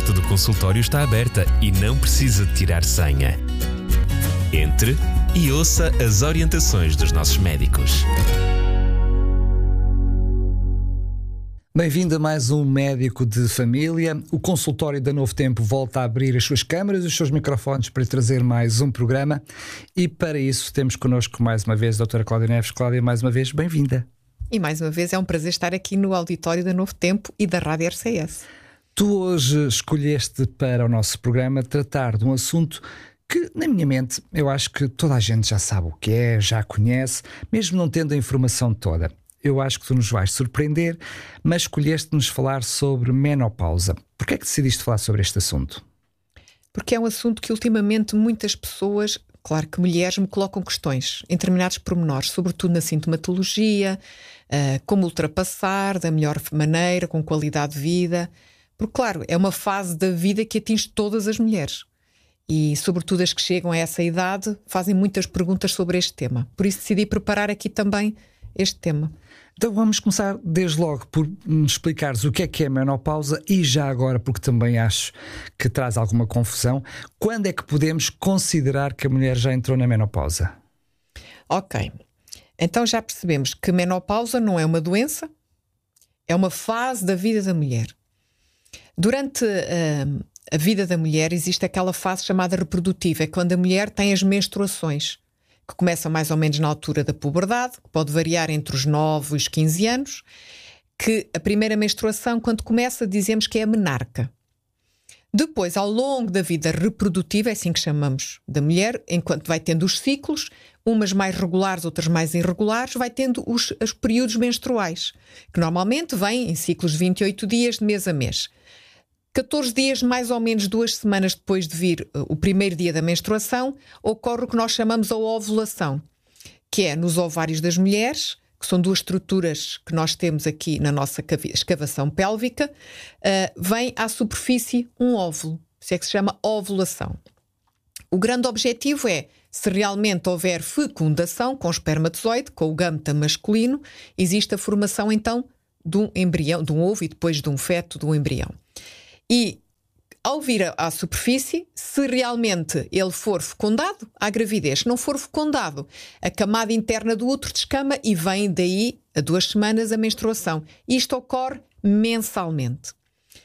porta do consultório está aberta e não precisa de tirar senha. Entre e ouça as orientações dos nossos médicos. Bem-vindo a mais um Médico de Família. O consultório da Novo Tempo volta a abrir as suas câmaras e os seus microfones para lhe trazer mais um programa. E para isso temos connosco mais uma vez a doutora Cláudia Neves. Cláudia, mais uma vez, bem-vinda. E mais uma vez é um prazer estar aqui no auditório da Novo Tempo e da Rádio RCS. Tu hoje escolheste para o nosso programa tratar de um assunto que, na minha mente, eu acho que toda a gente já sabe o que é, já conhece, mesmo não tendo a informação toda. Eu acho que tu nos vais surpreender, mas escolheste-nos falar sobre menopausa. Porquê é que decidiste falar sobre este assunto? Porque é um assunto que ultimamente muitas pessoas, claro que mulheres, me colocam questões em determinados pormenores, sobretudo na sintomatologia, como ultrapassar da melhor maneira, com qualidade de vida. Porque, claro, é uma fase da vida que atinge todas as mulheres. E, sobretudo, as que chegam a essa idade fazem muitas perguntas sobre este tema. Por isso decidi preparar aqui também este tema. Então vamos começar desde logo por nos explicares o que é menopausa e já agora, porque também acho que traz alguma confusão, quando é que podemos considerar que a mulher já entrou na menopausa? Ok, então já percebemos que menopausa não é uma doença, é uma fase da vida da mulher. Durante a vida da mulher existe aquela fase chamada reprodutiva, é quando a mulher tem as menstruações, que começa mais ou menos na altura da puberdade, que pode variar entre os 9 e os 15 anos, que a primeira menstruação, quando começa, dizemos que é a menarca. Depois, ao longo da vida reprodutiva, é assim que chamamos da mulher, enquanto vai tendo os ciclos, umas mais regulares, outras mais irregulares, vai tendo os períodos menstruais, que normalmente vêm em ciclos de 28 dias, de mês a mês. 14 dias, mais ou menos 2 semanas depois de vir o primeiro dia da menstruação, ocorre o que nós chamamos a ovulação, que é nos ovários das mulheres, que são duas estruturas que nós temos aqui na nossa escavação pélvica, vem à superfície um óvulo, isso é que se chama ovulação. O grande objetivo é, se realmente houver fecundação com espermatozoide, com o gâmeta masculino, existe a formação então de um embrião, de um ovo e depois de um feto, de um embrião. E, ao vir à superfície, se realmente ele for fecundado, há gravidez. Se não for fecundado, a camada interna do útero descama e vem daí, a 2 semanas, a menstruação. Isto ocorre mensalmente.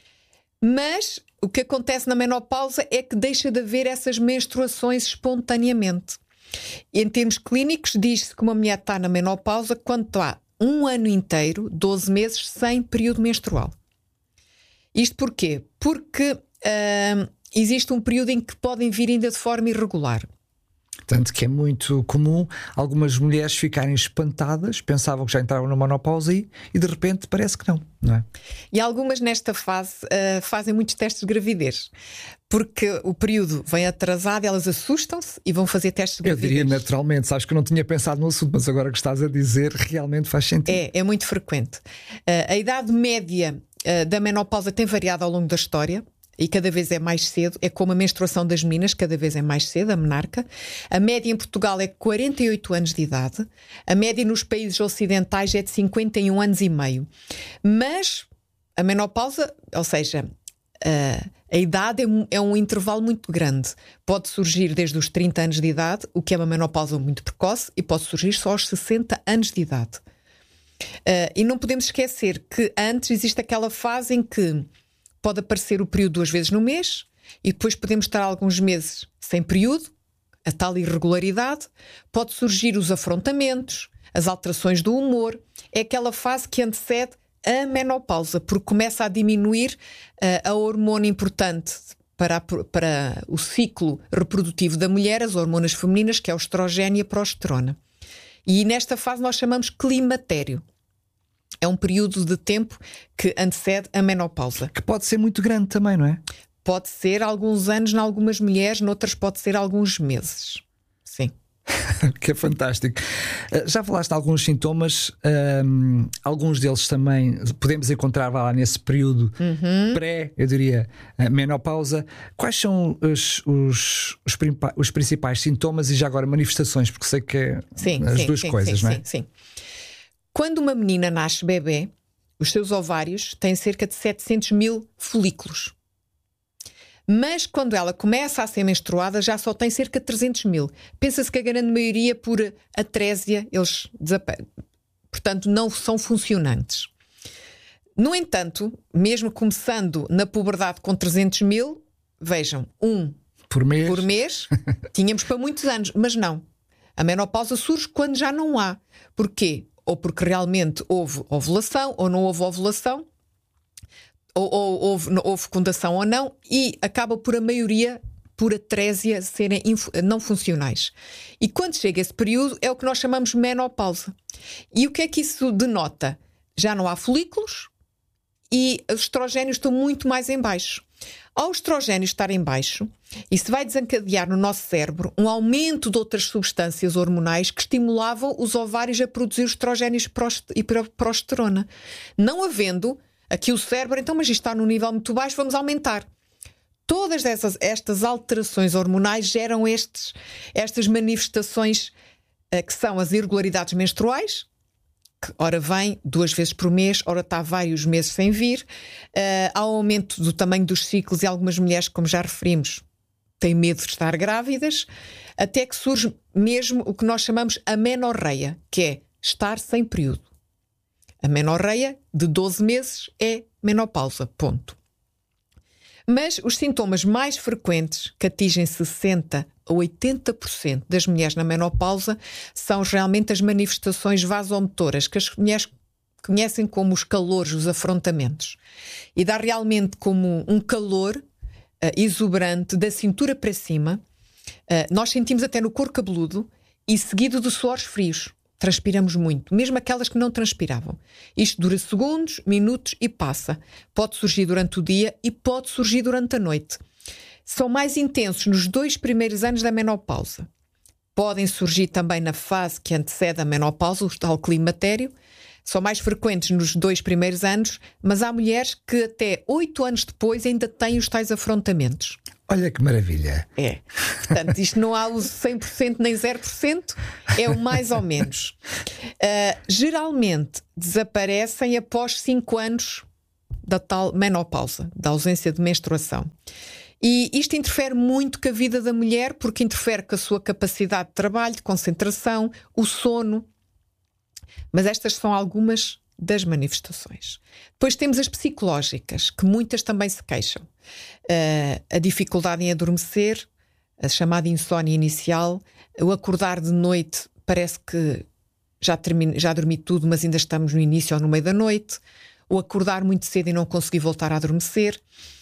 Mas o que acontece na menopausa é que deixa de haver essas menstruações espontaneamente. Em termos clínicos, diz-se que uma mulher está na menopausa quando está um ano inteiro, 12 meses, sem período menstrual. Isto porquê? Porque existe um período em que podem vir ainda de forma irregular. Tanto que é muito comum algumas mulheres ficarem espantadas, pensavam que já entraram na menopausa e de repente parece que não é? E algumas nesta fase fazem muitos testes de gravidez, porque o período vem atrasado, elas assustam-se e vão fazer testes de gravidez. Eu diria naturalmente, sabes que eu não tinha pensado no assunto, mas agora que estás a dizer realmente faz sentido. É muito frequente. A idade média da menopausa tem variado ao longo da história e cada vez é mais cedo, é como a menstruação das meninas, cada vez é mais cedo, a menarca. A média em Portugal é 48 anos de idade, a média nos países ocidentais é de 51 anos e meio. Mas a menopausa, ou seja, a idade é um intervalo muito grande. Pode surgir desde os 30 anos de idade, o que é uma menopausa muito precoce, e pode surgir só aos 60 anos de idade. E não podemos esquecer que antes existe aquela fase em que pode aparecer o período 2 vezes no mês e depois podemos estar alguns meses sem período, a tal irregularidade. Pode surgir os afrontamentos, as alterações do humor. É aquela fase que antecede a menopausa, porque começa a diminuir a hormona importante para o ciclo reprodutivo da mulher, as hormonas femininas, que é o estrogênio e a progesterona. E nesta fase nós chamamos climatério. É um período de tempo que antecede a menopausa. Que pode ser muito grande também, não é? Pode ser alguns anos em algumas mulheres, noutras pode ser alguns meses. Sim. Que é fantástico. Já falaste de alguns sintomas, alguns deles também podemos encontrar lá nesse período eu diria, menopausa. Quais são os principais sintomas e já agora manifestações? Porque sei que é as duas coisas, não é? Sim. Quando uma menina nasce bebê, os seus ovários têm cerca de 700 mil folículos. Mas quando ela começa a ser menstruada, já só tem cerca de 300 mil. Pensa-se que a grande maioria, por atrésia, eles portanto, não são funcionantes. No entanto, mesmo começando na puberdade com 300 mil, vejam, por mês tínhamos para muitos anos, mas não. A menopausa surge quando já não há. Porquê? Ou porque realmente houve ovulação, ou não houve ovulação, ou houve fecundação ou não, e acaba por a maioria, por atrésia, serem não funcionais. E quando chega esse período é o que nós chamamos de menopausa. E o que é que isso denota? Já não há folículos e os estrogénios estão muito mais em baixo. Ao estrogénio estar em baixo, isso vai desencadear no nosso cérebro um aumento de outras substâncias hormonais que estimulavam os ovários a produzir os estrogénios e progesterona. Não havendo aqui o cérebro, então, mas isto está num nível muito baixo, vamos aumentar. Todas estas alterações hormonais geram estas manifestações que são as irregularidades menstruais, que ora vem 2 vezes por mês, ora está vários meses sem vir. Há um aumento do tamanho dos ciclos e algumas mulheres, como já referimos, têm medo de estar grávidas, até que surge mesmo o que nós chamamos amenorreia, que é estar sem período. A menorreia de 12 meses é menopausa, ponto. Mas os sintomas mais frequentes, que atingem 60% a 80% das mulheres na menopausa, são realmente as manifestações vasomotoras, que as mulheres conhecem como os calores, os afrontamentos. E dá realmente como um calor exuberante da cintura para cima. Nós sentimos até no couro cabeludo e seguido de suores frios. Transpiramos muito, mesmo aquelas que não transpiravam. Isto dura segundos, minutos e passa. Pode surgir durante o dia e pode surgir durante a noite. São mais intensos nos 2 primeiros anos da menopausa. Podem surgir também na fase que antecede a menopausa, o tal climatério. São mais frequentes nos 2 primeiros anos, mas há mulheres que até 8 anos depois ainda têm os tais afrontamentos. Olha que maravilha. É. Portanto, isto não há o 100% nem 0%, é o mais ou menos. Geralmente desaparecem após 5 anos da tal menopausa, da ausência de menstruação. E isto interfere muito com a vida da mulher, porque interfere com a sua capacidade de trabalho, de concentração, o sono. Mas estas são algumas das manifestações. Depois temos as psicológicas, que muitas também se queixam. A dificuldade em adormecer, a chamada insónia inicial, o acordar de noite, parece que já dormi tudo, mas ainda estamos no início ou no meio da noite, o acordar muito cedo e não conseguir voltar a adormecer.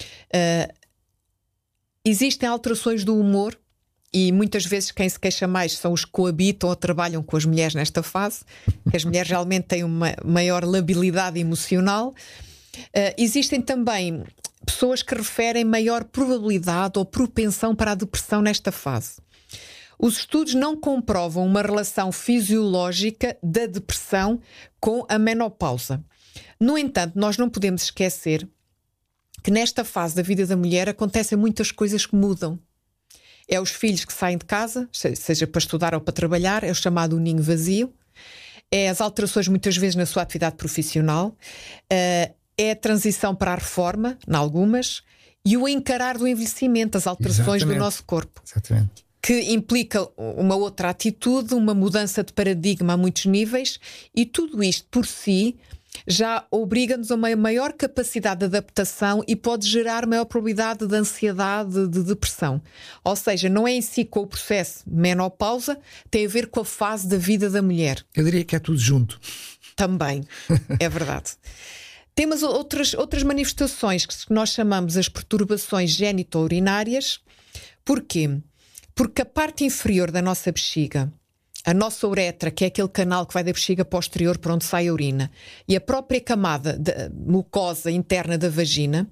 Existem alterações do humor, e muitas vezes quem se queixa mais são os que coabitam ou trabalham com as mulheres nesta fase, que as mulheres realmente têm uma maior labilidade emocional. Existem também pessoas que referem maior probabilidade ou propensão para a depressão nesta fase. Os estudos não comprovam uma relação fisiológica da depressão com a menopausa. No entanto, nós não podemos esquecer que nesta fase da vida da mulher acontecem muitas coisas que mudam. É os filhos que saem de casa, seja para estudar ou para trabalhar, é o chamado ninho vazio. É as alterações muitas vezes na sua atividade profissional. É a transição para a reforma, em algumas, e o encarar do envelhecimento, as alterações do nosso corpo. Exatamente. Que implica uma outra atitude, uma mudança de paradigma a muitos níveis, e tudo isto por si já obriga-nos a uma maior capacidade de adaptação e pode gerar maior probabilidade de ansiedade, de depressão. Ou seja, não é em si com o processo menopausa, tem a ver com a fase da vida da mulher. Eu diria que é tudo junto. Também, é verdade. Temos outras manifestações que nós chamamos as perturbações gênito-urinárias. Porquê? Porque a parte inferior da nossa bexiga, a nossa uretra, que é aquele canal que vai da bexiga posterior para onde sai a urina, e a própria camada de mucosa interna da vagina,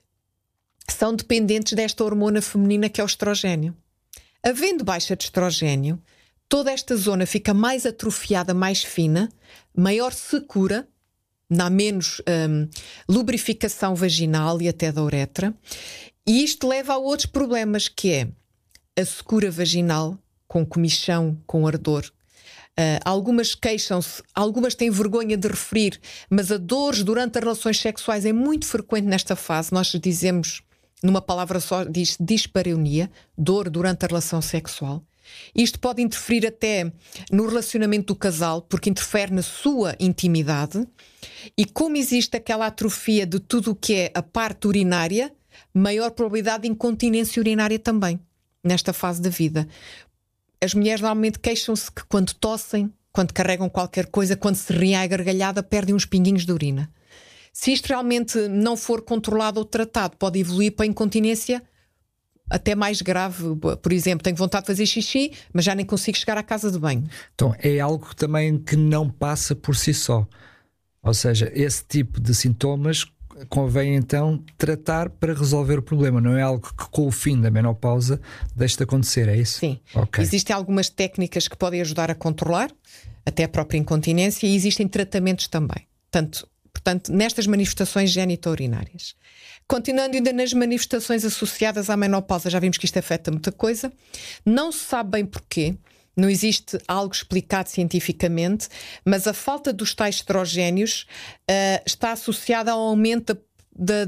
são dependentes desta hormona feminina que é o estrogénio. Havendo baixa de estrogénio, toda esta zona fica mais atrofiada, mais fina, maior secura, há menos lubrificação vaginal e até da uretra, e isto leva a outros problemas, que é a secura vaginal, com comichão, com ardor. Algumas queixam-se, algumas têm vergonha de referir, mas a dores durante as relações sexuais é muito frequente nesta fase. Nós dizemos numa palavra só diz dispareunia, dor durante a relação sexual. Isto pode interferir até no relacionamento do casal, porque interfere na sua intimidade. E como existe aquela atrofia de tudo o que é a parte urinária, maior probabilidade de incontinência urinária também, nesta fase da vida. As mulheres normalmente queixam-se que quando tossem, quando carregam qualquer coisa, quando se riem à gargalhada, perdem uns pinguinhos de urina. Se isto realmente não for controlado ou tratado, pode evoluir para a incontinência até mais grave. Por exemplo, tenho vontade de fazer xixi, mas já nem consigo chegar à casa de banho. Então é algo também que não passa por si só. Ou seja, esse tipo de sintomas convém então tratar para resolver o problema. Não é algo que com o fim da menopausa deixe de acontecer, é isso? Sim. Okay. Existem algumas técnicas que podem ajudar a controlar até a própria incontinência, e existem tratamentos também. Portanto, nestas manifestações genitorinárias. Continuando ainda nas manifestações associadas à menopausa, já vimos que isto afeta muita coisa. Não se sabe bem porquê, não existe algo explicado cientificamente, mas a falta dos tais estrogénios está associada ao aumento da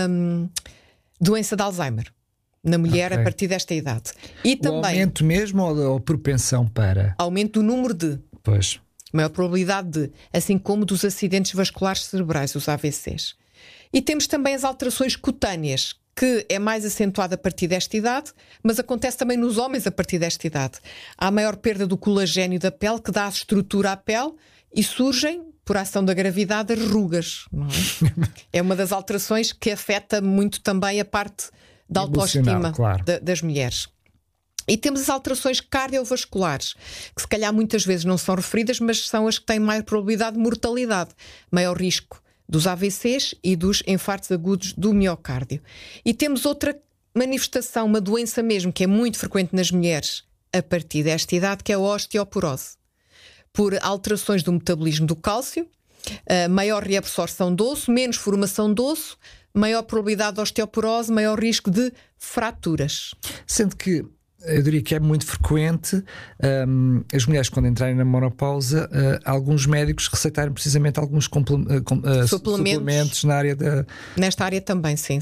doença de Alzheimer na mulher a partir desta idade. E o também aumento mesmo ou propensão para? Aumento do número de. Pois. Maior probabilidade de, assim como dos acidentes vasculares cerebrais, os AVCs. E temos também as alterações cutâneas, que é mais acentuada a partir desta idade, mas acontece também nos homens a partir desta idade. Há maior perda do colagênio da pele, que dá estrutura à pele, e surgem, por ação da gravidade, as rugas. Não é? É uma das alterações que afeta muito também a parte da autoestima, claro, das mulheres. E temos as alterações cardiovasculares, que se calhar muitas vezes não são referidas, mas são as que têm maior probabilidade de mortalidade, maior risco dos AVCs e dos infartos agudos do miocárdio. E temos outra manifestação, uma doença mesmo, que é muito frequente nas mulheres a partir desta idade, que é a osteoporose. Por alterações do metabolismo do cálcio, maior reabsorção de osso, menos formação de osso, maior probabilidade de osteoporose, maior risco de fraturas. Sendo que eu diria que é muito frequente as mulheres, quando entrarem na menopausa, alguns médicos receitarem precisamente alguns suplementos na área da... Nesta área também, sim.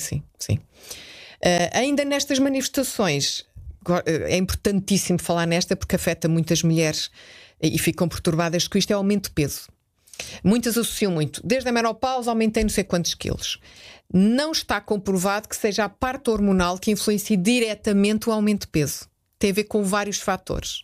Ainda nestas manifestações, é importantíssimo falar nesta, porque afeta muitas mulheres e ficam perturbadas com isto, é o aumento de peso. Muitas associam muito. Desde a menopausa aumentei não sei quantos quilos. Não está comprovado que seja a parte hormonal que influencie diretamente o aumento de peso. Tem a ver com vários fatores.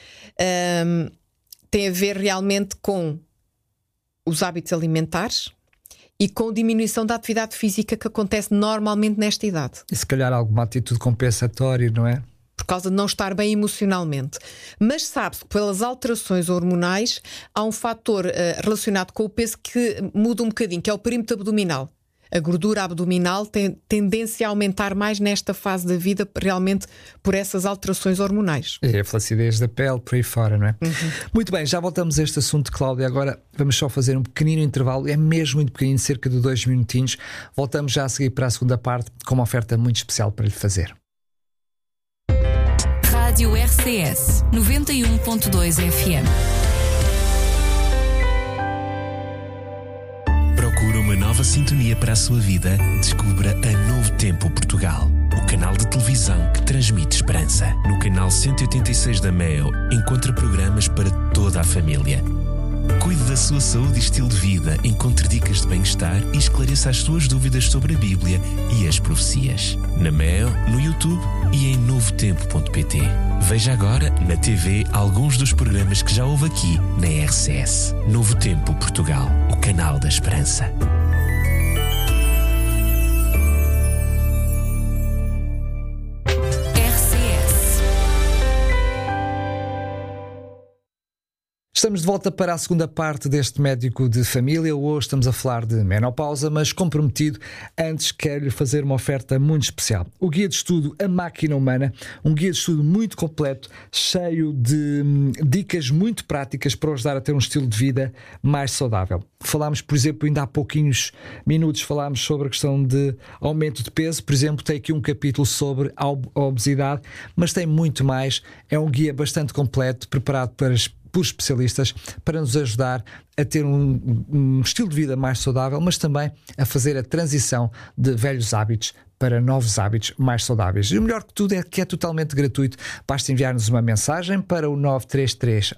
Tem a ver realmente com os hábitos alimentares e com a diminuição da atividade física que acontece normalmente nesta idade. E se calhar alguma atitude compensatória, não é? Por causa de não estar bem emocionalmente. Mas sabe-se que pelas alterações hormonais há um fator relacionado com o peso que muda um bocadinho, que é o perímetro abdominal. A gordura abdominal tem tendência a aumentar mais nesta fase da vida, realmente por essas alterações hormonais. É a flacidez da pele, por aí fora, não é? Muito bem, já voltamos a este assunto, Cláudia. Agora vamos só fazer um pequenino intervalo, é mesmo muito pequenino, cerca de 2 minutinhos. Voltamos já a seguir para a segunda parte, com uma oferta muito especial para lhe fazer. Rádio RCS 91.2 FM. Procura uma nova sintonia para a sua vida? Descubra a Novo Tempo Portugal, o canal de televisão que transmite esperança. No canal 186 da MEO, encontra programas para toda a família. Cuide da sua saúde e estilo de vida, encontre dicas de bem-estar e esclareça as suas dúvidas sobre a Bíblia e as profecias. Na MEO, no YouTube e em novotempo.pt. Veja agora na TV alguns dos programas que já houve aqui na RCS. Novo Tempo Portugal, o canal da esperança. Estamos de volta para a segunda parte deste médico de família. Hoje estamos a falar de menopausa, mas comprometido, antes quero-lhe fazer uma oferta muito especial. O guia de estudo A Máquina Humana, um guia de estudo muito completo, cheio de dicas muito práticas para ajudar a ter um estilo de vida mais saudável. Falámos, por exemplo, ainda há pouquinhos minutos, falámos sobre a questão de aumento de peso. Por exemplo, tem aqui um capítulo sobre a obesidade, mas tem muito mais. É um guia bastante completo, preparado por especialistas para nos ajudar a ter um estilo de vida mais saudável, mas também a fazer a transição de velhos hábitos para novos hábitos mais saudáveis. E o melhor que tudo é que é totalmente gratuito. Basta enviar-nos uma mensagem para o 933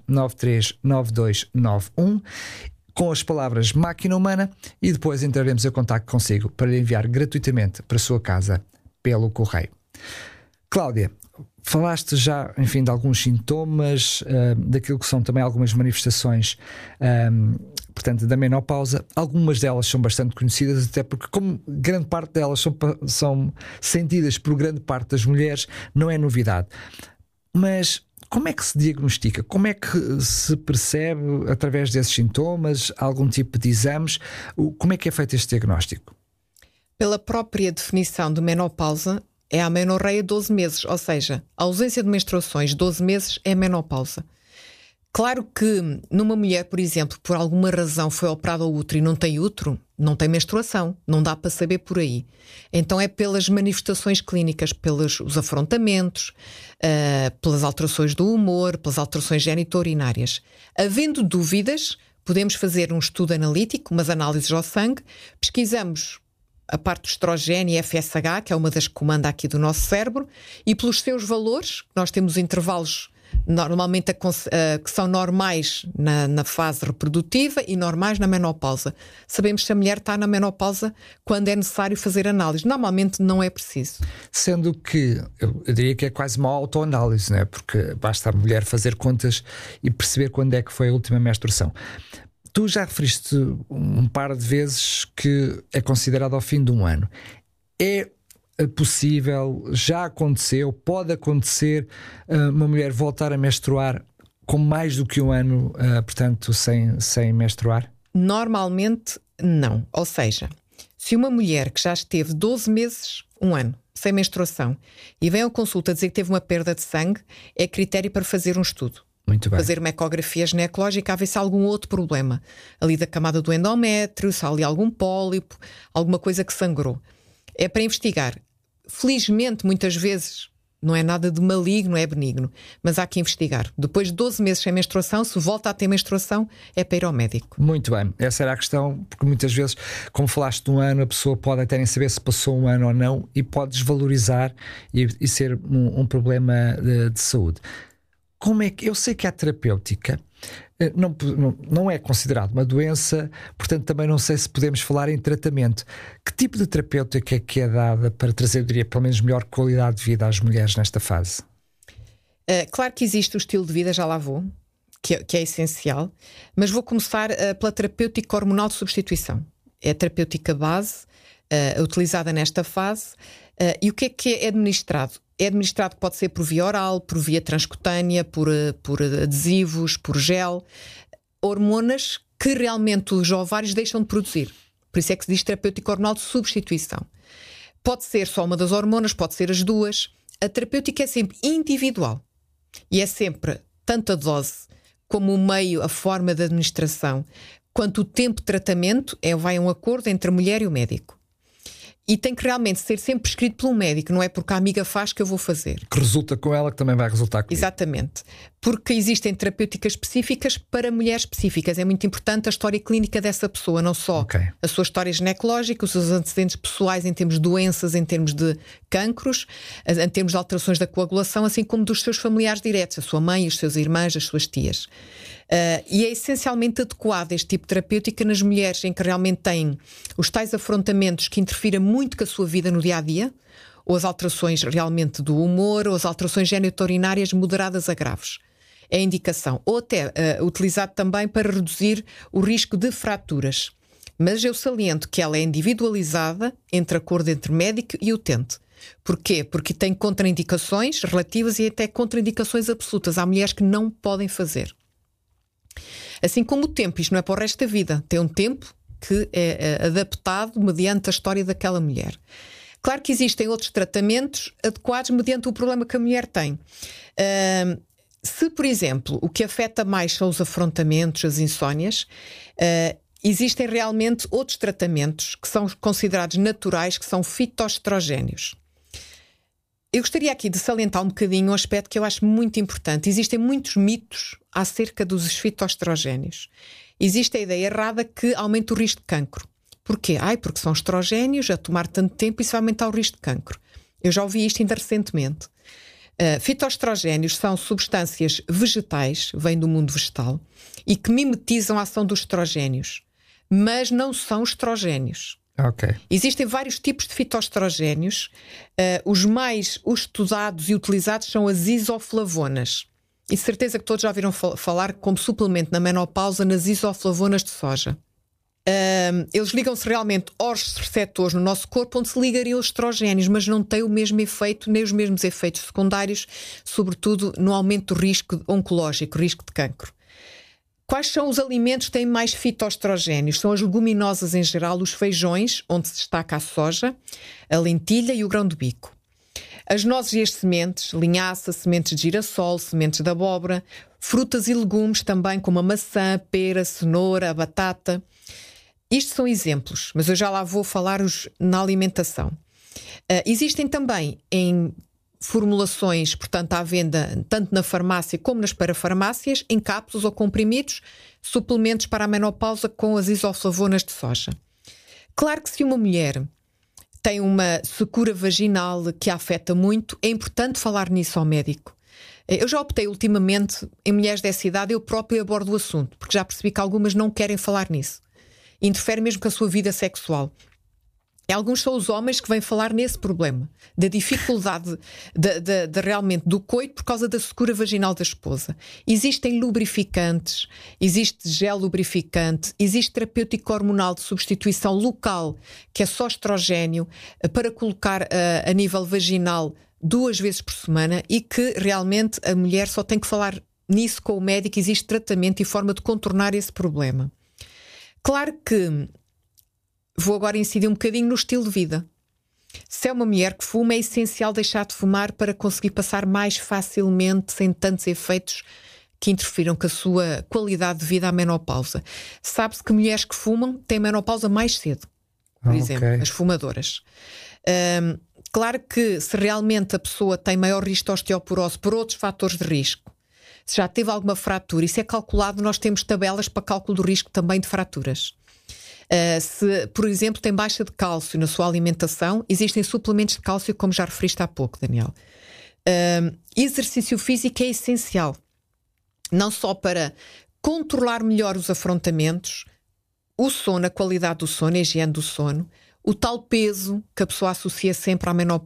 939291 com as palavras Máquina Humana e depois entraremos em contacto consigo para lhe enviar gratuitamente para a sua casa pelo correio. Cláudia, falaste já, enfim, de alguns sintomas, daquilo que são também algumas manifestações, portanto, da menopausa. Algumas delas são bastante conhecidas, até porque, como grande parte delas são sentidas por grande parte das mulheres, não é novidade. Mas como é que se diagnostica? Como é que se percebe, através desses sintomas, algum tipo de exames? Como é que é feito este diagnóstico? Pela própria definição de menopausa, é a amenorreia 12 meses, ou seja, a ausência de menstruações 12 meses é menopausa. Claro que numa mulher, por exemplo, por alguma razão foi operada ao útero e não tem útero, não tem menstruação, não dá para saber por aí. Então é pelas manifestações clínicas, pelos os afrontamentos, pelas alterações do humor, pelas alterações genito-urinárias. Havendo dúvidas, podemos fazer um estudo analítico, umas análises ao sangue, pesquisamos a parte do estrogênio e FSH, que é uma das que comanda aqui do nosso cérebro, e pelos seus valores, nós temos intervalos normalmente que são normais na fase reprodutiva e normais na menopausa. Sabemos se a mulher está na menopausa quando é necessário fazer análise. Normalmente não é preciso. Sendo que eu diria que é quase uma autoanálise, não é? Porque basta a mulher fazer contas e perceber quando é que foi a última menstruação. Tu já referiste um par de vezes que é considerado ao fim de um ano. É possível, já aconteceu, pode acontecer uma mulher voltar a menstruar com mais do que um ano, portanto, sem menstruar? Normalmente não. Ou seja, se uma mulher que já esteve 12 meses, um ano, sem menstruação, e vem à consulta dizer que teve uma perda de sangue, é critério para fazer um estudo. Muito bem. Fazer uma ecografia ginecológica a ver se há algum outro problema ali da camada do endométrio, se há ali algum pólipo, alguma coisa que sangrou. É para investigar. Felizmente, muitas vezes, não é nada de maligno, é benigno, mas há que investigar. Depois de 12 meses sem menstruação, se volta a ter menstruação, é para ir ao médico. Muito bem, essa era a questão, porque muitas vezes, como falaste de um ano, a pessoa pode até nem saber se passou um ano ou não e pode desvalorizar e ser um problema de saúde. Como é que eu sei que a terapêutica não é considerado uma doença, portanto também não sei se podemos falar em tratamento. Que tipo de terapêutica é que é dada para trazer, eu diria, pelo menos melhor qualidade de vida às mulheres nesta fase? Claro que existe o estilo de vida, já lá vou, que é essencial, mas vou começar pela terapêutica hormonal de substituição. É a terapêutica base utilizada nesta fase. E o que é administrado? É administrado, pode ser por via oral, por via transcutânea, por adesivos, por gel, hormonas que realmente os ovários deixam de produzir. Por isso é que se diz terapêutica hormonal de substituição. Pode ser só uma das hormonas, pode ser as duas. A terapêutica é sempre individual e é sempre tanto a dose como o meio, a forma de administração, quanto o tempo de tratamento vai a um acordo entre a mulher e o médico. E tem que realmente ser sempre prescrito por um médico, não é porque a amiga faz que eu vou fazer. Que resulta com ela, que também vai resultar comigo. Exatamente. Porque existem terapêuticas específicas para mulheres específicas. É muito importante a história clínica dessa pessoa, não só a sua história ginecológica, os seus antecedentes pessoais em termos de doenças, em termos de cancros, em termos de alterações da coagulação, assim como dos seus familiares diretos, a sua mãe, os seus irmãos, as suas tias. E é essencialmente adequado este tipo de terapêutica nas mulheres em que realmente têm os tais afrontamentos que interfiram muito com a sua vida no dia-a-dia, ou as alterações realmente do humor, ou as alterações genito-urinárias moderadas a graves. É a indicação. Ou até utilizado também para reduzir o risco de fraturas. Mas eu saliento que ela é individualizada entre acordo entre médico e utente. Porquê? Porque tem contraindicações relativas e até contraindicações absolutas. Há mulheres que não podem fazer. Assim como o tempo, isto não é para o resto da vida. Tem um tempo que é adaptado mediante a história daquela mulher. Claro que existem outros tratamentos adequados mediante o problema que a mulher tem. Se, por exemplo, o que afeta mais são os afrontamentos, as insónias, existem realmente outros tratamentos que são considerados naturais, que são fitoestrogénios. Eu gostaria aqui de salientar um bocadinho um aspecto que eu acho muito importante. Existem muitos mitos acerca dos fitoestrogénios. Existe a ideia errada que aumenta o risco de cancro. Porquê? Porque são estrogénios, a tomar tanto tempo, isso vai aumentar o risco de cancro. Eu já ouvi isto ainda recentemente. Fitoestrogénios são substâncias vegetais, vêm do mundo vegetal, e que mimetizam a ação dos estrogénios, mas não são estrogénios. Ok. Existem vários tipos de fitoestrogénios. Os mais estudados e utilizados são as isoflavonas. E de certeza que todos já ouviram falar como suplemento na menopausa nas isoflavonas de soja. Eles ligam-se realmente aos receptores no nosso corpo onde se ligariam os estrogénios, mas não têm o mesmo efeito, nem os mesmos efeitos secundários, sobretudo no aumento do risco oncológico, risco de cancro. Quais são os alimentos que têm mais fitoestrogénios? São as leguminosas em geral, os feijões, onde se destaca a soja, a lentilha e o grão de bico. As nozes e as sementes, linhaça, sementes de girassol, sementes de abóbora, frutas e legumes também, como a maçã, a pera, a cenoura, a batata. Isto são exemplos, mas eu já lá vou falar-os na alimentação. Existem também em formulações, portanto, à venda tanto na farmácia como nas parafarmácias, em cápsulas ou comprimidos, suplementos para a menopausa com as isoflavonas de soja. Claro que se uma mulher tem uma secura vaginal que a afeta muito, é importante falar nisso ao médico. Eu já optei ultimamente, em mulheres dessa idade, eu próprio abordo o assunto, porque já percebi que algumas não querem falar nisso. Interfere mesmo com a sua vida sexual. E alguns são os homens que vêm falar nesse problema, da dificuldade de realmente do coito por causa da secura vaginal da esposa. Existem lubrificantes, existe gel lubrificante, existe terapêutico hormonal de substituição local, que é só estrogénio, para colocar a nível vaginal 2 vezes por semana, e que realmente a mulher só tem que falar nisso com o médico. Existe tratamento e forma de contornar esse problema. Claro que vou agora incidir um bocadinho no estilo de vida. Se é uma mulher que fuma, é essencial deixar de fumar para conseguir passar mais facilmente, sem tantos efeitos que interfiram com a sua qualidade de vida à menopausa. Sabe-se que mulheres que fumam têm menopausa mais cedo, por exemplo, as fumadoras. Claro que se realmente a pessoa tem maior risco de osteoporose por outros fatores de risco, se já teve alguma fratura, isso é calculado, nós temos tabelas para cálculo do risco também de fraturas. Se, por exemplo, tem baixa de cálcio na sua alimentação, existem suplementos de cálcio, como já referiste há pouco, Daniel. Exercício físico é essencial, não só para controlar melhor os afrontamentos, o sono, a qualidade do sono, a higiene do sono, o tal peso que a pessoa associa sempre à menopausa.